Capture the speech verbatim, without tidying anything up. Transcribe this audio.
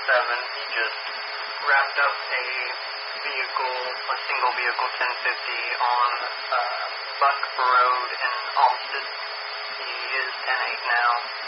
seven. He just wrapped up a vehicle, a single vehicle ten fifty on uh, Buck Road in Alston. He is ten eight now.